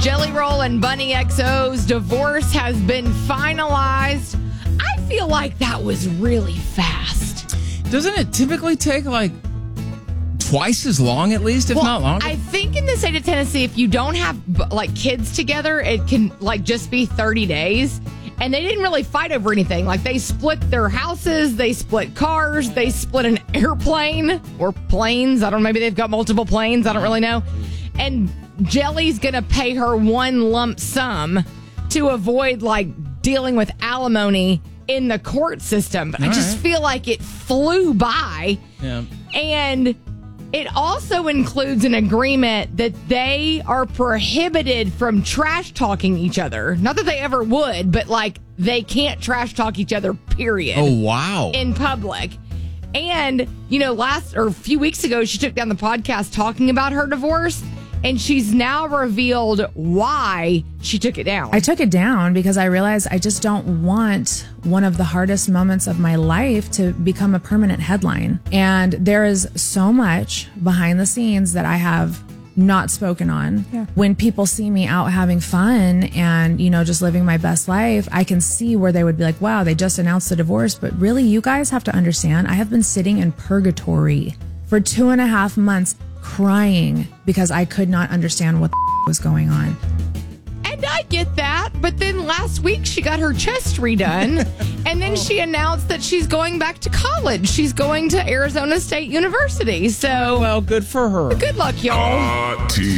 Jelly Roll and Bunny XO's divorce has been finalized. I feel like that was really fast. Doesn't it typically take like twice as long, at least, if not longer? I think in the state of Tennessee, if you don't have like kids together, it can like just be 30 days. And they didn't really fight over anything. Like they split their houses, they split cars, they split an airplane or planes. I don't know, maybe they've got multiple planes. I don't really know. And Jelly's going to pay her one lump sum to avoid like dealing with alimony in the court system. But I just feel like it flew by. Yeah. And it also includes an agreement that they are prohibited from trash talking each other. Not that they ever would, but like they can't trash talk each other, period. Oh, wow. In public. And, you know, a few weeks ago, she took down the podcast talking about her divorce. And she's now revealed why she took it down. I took it down because I realized I just don't want one of the hardest moments of my life to become a permanent headline. And there is so much behind the scenes that I have not spoken on. Yeah. When people see me out having fun and, you know, just living my best life, I can see where they would be like, wow, they just announced the divorce. But really, you guys have to understand, I have been sitting in purgatory for 2.5 months crying because I could not understand what was going on. And I get that, but then last week she got her chest redone, and then she announced that she's going back to college. She's going to Arizona State University. So, well, good for her. Good luck, y'all.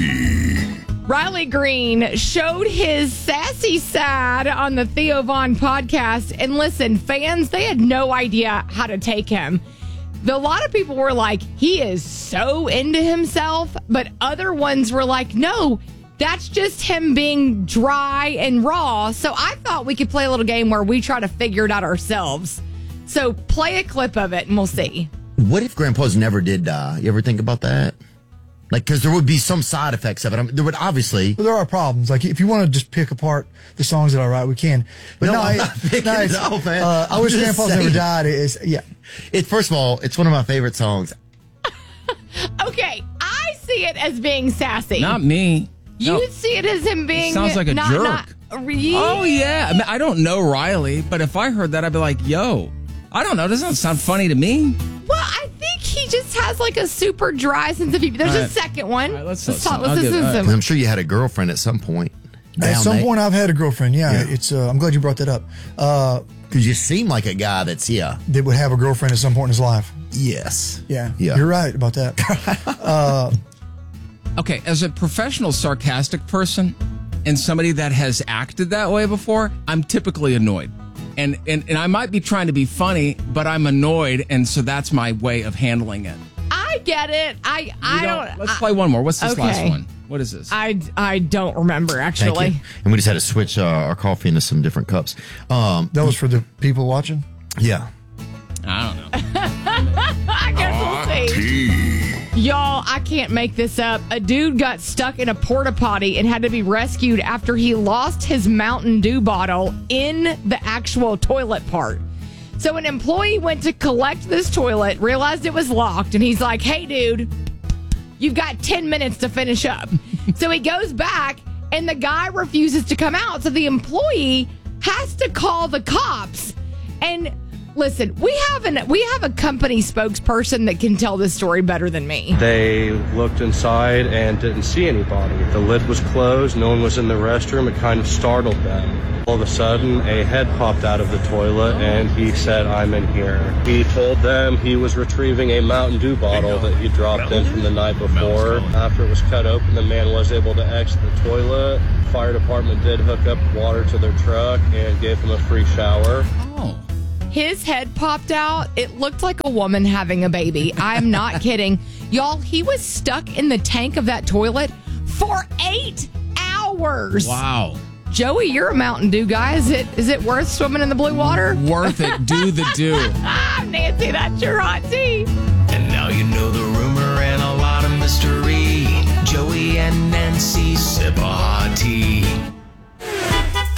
Riley Green showed his sassy side on the Theo Von podcast, and listen, fans, they had no idea how to take him. A lot of people were like, he is so into himself, but other ones were like, no, that's just him being dry and raw. So I thought we could play a little game where we try to figure it out ourselves. So play a clip of it and we'll see. What if Grandpa's never did die? You ever think about that? Like, because there would be some side effects of it. I mean, there would obviously. Well, there are problems. Like, if you want to just pick apart the songs that I write, we can. But I'm not picking it up, man. I wish Grandpa's never died. First of all, it's one of my favorite songs. Okay, I see it as being sassy. Not me. You see it as him being. Sounds like a jerk. Oh, yeah. I mean, I don't know Riley, but if I heard that, I'd be like, yo, I don't know. Doesn't sound funny to me. Well, I think he just has like a super dry sense of humor. There's a second one. All right, let's talk. listen to them. I'm sure you had a girlfriend at some point. At some point, I've had a girlfriend. Yeah. It's. I'm glad you brought that up. Because you seem like a guy that's that would have a girlfriend at some point in his life. Yes. Yeah. You're right about that. Okay, as a professional sarcastic person and somebody that has acted that way before, I'm typically annoyed. And I might be trying to be funny, but I'm annoyed, and so that's my way of handling it. I get it. I don't. Let's play one more. What's this last one? What is this? I don't remember, actually. Thank you. And we just had to switch our coffee into some different cups. That was for the people watching? Yeah. I don't know. I guess we'll see. Y'all, I can't make this up. A dude got stuck in a porta potty and had to be rescued after he lost his Mountain Dew bottle in the actual toilet part. So an employee went to collect this toilet, realized it was locked, and he's like, hey, dude, you've got 10 minutes to finish up. So he goes back, and the guy refuses to come out. So the employee has to call the cops. And listen, we have a company spokesperson that can tell this story better than me. They looked inside and didn't see anybody. The lid was closed. No one was in the restroom. It kind of startled them. All of a sudden, a head popped out of the toilet, and he said, I'm in here. He told them he was retrieving a Mountain Dew bottle that he dropped in from the night before. After it was cut open, the man was able to exit the toilet. Fire department did hook up water to their truck and gave him a free shower. Oh. His head popped out. It looked like a woman having a baby. I'm not kidding. Y'all, he was stuck in the tank of that toilet for 8 hours. Wow. Joey, you're a Mountain Dew guy. Is it worth swimming in the blue water? Worth it. Do the do. Nancy, that's your hot tea. And now you know the rumor and a lot of mystery. Joey and Nancy sip a hot tea.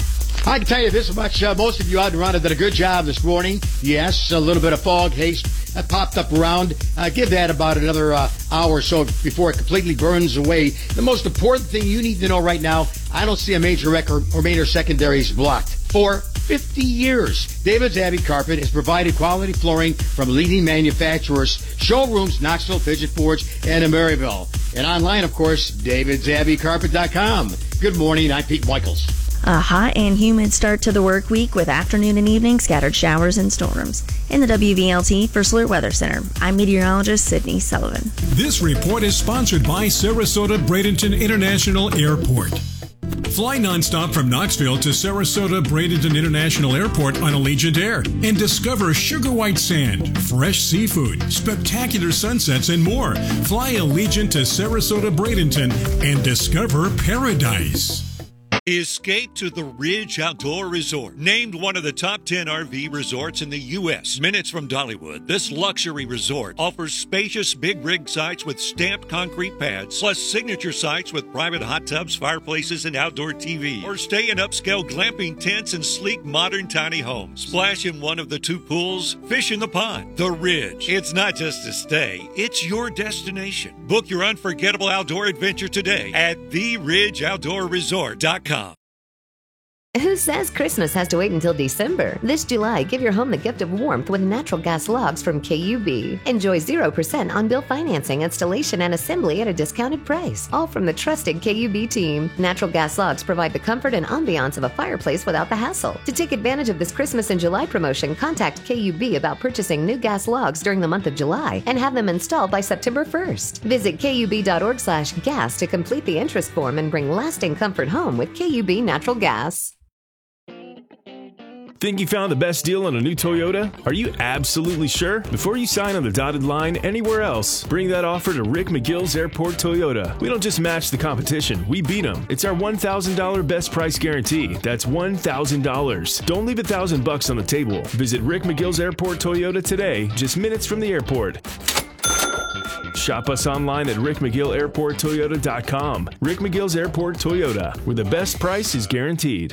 I can tell you this much. Most of you out and around have done a good job this morning. Yes, a little bit of fog haze popped up around. Give that about another hour or so before it completely burns away. The most important thing you need to know right now, I don't see a major wreck or major secondaries blocked. For 50 years, David's Abbey Carpet has provided quality flooring from leading manufacturers, showrooms, Knoxville, Pigeon Forge, and in Maryville. And online, of course, davidsabbeycarpet.com. Good morning, I'm Pete Michaels. A hot and humid start to the work week with afternoon and evening scattered showers and storms. In the WVLT First Alert Weather Center, I'm meteorologist Sydney Sullivan. This report is sponsored by Sarasota Bradenton International Airport. Fly nonstop from Knoxville to Sarasota Bradenton International Airport on Allegiant Air and discover sugar white sand, fresh seafood, spectacular sunsets, and more. Fly Allegiant to Sarasota Bradenton and discover paradise. Escape to the Ridge Outdoor Resort. Named one of the top 10 RV resorts in the U.S. Minutes from Dollywood, this luxury resort offers spacious big rig sites with stamped concrete pads, plus signature sites with private hot tubs, fireplaces, and outdoor TV. Or stay in upscale glamping tents and sleek modern tiny homes. Splash in one of the 2 pools, fish in the pond. The Ridge. It's not just a stay, it's your destination. Book your unforgettable outdoor adventure today at theridgeoutdoorresort.com. Who says Christmas has to wait until December? This July, give your home the gift of warmth with natural gas logs from KUB. Enjoy 0% on-bill financing, installation, and assembly at a discounted price. All from the trusted KUB team. Natural gas logs provide the comfort and ambiance of a fireplace without the hassle. To take advantage of this Christmas in July promotion, contact KUB about purchasing new gas logs during the month of July and have them installed by September 1st. Visit KUB.org/gas to complete the interest form and bring lasting comfort home with KUB Natural Gas. Think you found the best deal on a new Toyota? Are you absolutely sure? Before you sign on the dotted line anywhere else, bring that offer to Rick McGill's Airport Toyota. We don't just match the competition, we beat them. It's our $1,000 best price guarantee. That's $1,000. Don't leave $1,000 on the table. Visit Rick McGill's Airport Toyota today, just minutes from the airport. Shop us online at rickmcgillairporttoyota.com. Rick McGill's Airport Toyota, where the best price is guaranteed.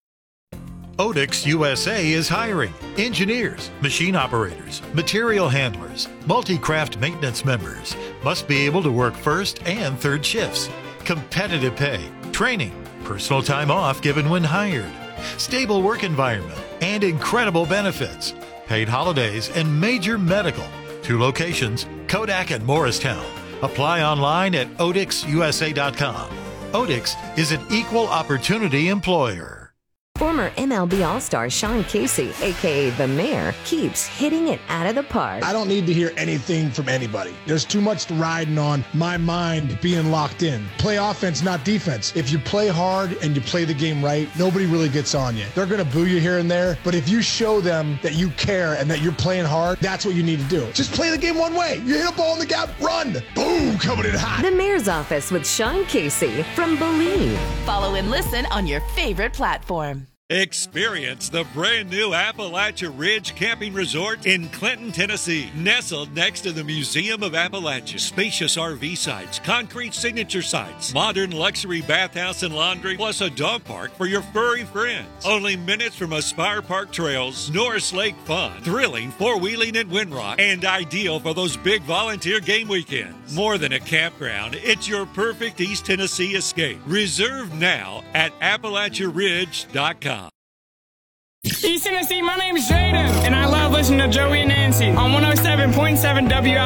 Odex USA is hiring engineers, machine operators, material handlers, multi-craft maintenance members. Must be able to work first and third shifts. Competitive pay, training, personal time off given when hired, stable work environment, and incredible benefits. Paid holidays and major medical. 2 locations, Kodak and Morristown. Apply online at odexusa.com. Odex is an equal opportunity employer. Former MLB All-Star Sean Casey, a.k.a. The Mayor, keeps hitting it out of the park. I don't need to hear anything from anybody. There's too much riding on my mind being locked in. Play offense, not defense. If you play hard and you play the game right, nobody really gets on you. They're going to boo you here and there, but if you show them that you care and that you're playing hard, that's what you need to do. Just play the game one way. You hit a ball in the gap, run. Boom, coming in hot. The Mayor's Office with Sean Casey from Believe. Follow and listen on your favorite platform. Experience the brand new Appalachia Ridge Camping Resort in Clinton, Tennessee. Nestled next to the Museum of Appalachia. Spacious RV sites, concrete signature sites, modern luxury bathhouse and laundry, plus a dog park for your furry friends. Only minutes from Aspire Park Trails, Norris Lake Fun, thrilling four-wheeling at Windrock, and ideal for those big volunteer game weekends. More than a campground, it's your perfect East Tennessee escape. Reserve now at AppalachiaRidge.com. East Tennessee, my name is Jaden, and I love listening to Joey and Nancy on 107.7 WI.